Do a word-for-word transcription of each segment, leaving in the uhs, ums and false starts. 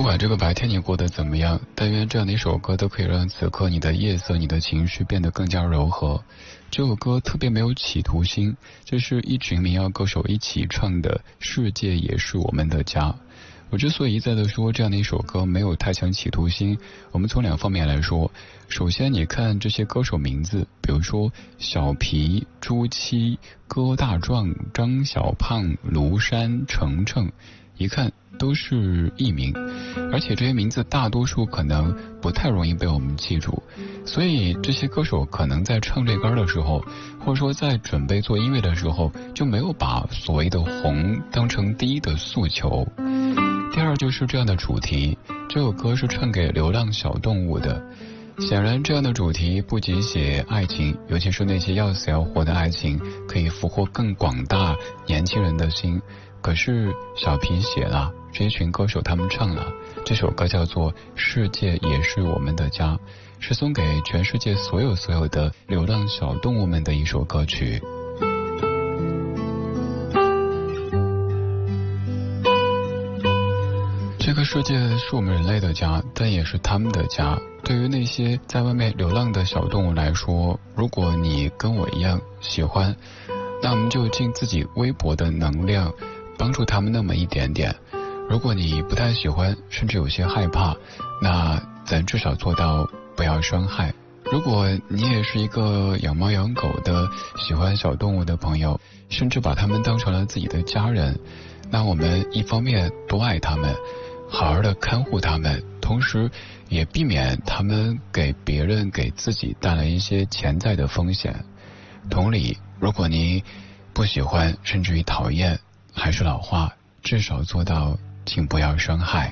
管这个白天你过得怎么样，但愿这样的一首歌都可以让此刻你的夜色、你的情绪变得更加柔和。这首歌特别没有企图心，这是一群民谣歌手一起唱的《世界也是我们的家》。我之所以一再的说这样的一首歌没有太强企图心，我们从两方面来说。首先你看这些歌手名字，比如说小皮、朱七、戈大壮、张小胖、庐山、程程，一看都是艺名，而且这些名字大多数可能不太容易被我们记住，所以这些歌手可能在唱这歌的时候，或者说在准备做音乐的时候，就没有把所谓的红当成第一的诉求。第二就是这样的主题，这首歌是唱给流浪小动物的。显然这样的主题不仅写爱情，尤其是那些要死要活的爱情，可以俘获更广大年轻人的心。可是小皮写了，这一群歌手他们唱了，这首歌叫做《世界也是我们的家》，是送给全世界所有所有的流浪小动物们的一首歌曲。这个世界是我们人类的家，但也是他们的家。对于那些在外面流浪的小动物来说，如果你跟我一样喜欢，那我们就尽自己微薄的能量帮助他们那么一点点。如果你不太喜欢，甚至有些害怕，那咱至少做到不要伤害。如果你也是一个养猫养狗的喜欢小动物的朋友，甚至把他们当成了自己的家人，那我们一方面多爱他们，好好的看护他们，同时也避免他们给别人给自己带来一些潜在的风险。同理，如果你不喜欢甚至于讨厌，还是老话，至少做到请不要伤害。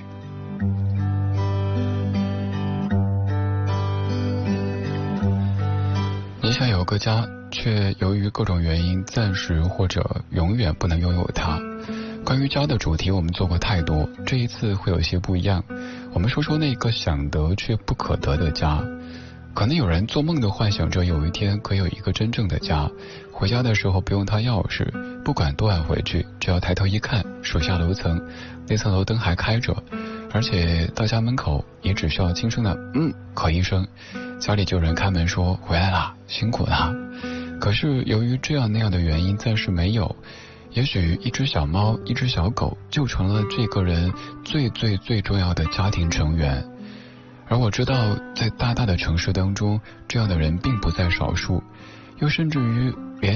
你想有个家，却由于各种原因暂时或者永远不能拥有它。关于家的主题我们做过太多，这一次会有些不一样。我们说说那个想得却不可得的家。可能有人做梦都幻想着有一天可以有一个真正的家，回家的时候不用他钥匙，不管多晚回去，只要抬头一看，数下楼层，那层楼灯还开着，而且到家门口也只需要轻声的嗯咳一声，家里就有人开门说回来啦，辛苦啦。可是由于这样那样的原因暂时没有，也许一只小猫一只小狗就成了这个人最最最重要的家庭成员。而我知道在大大的城市当中，这样的人并不在少数，又甚至于连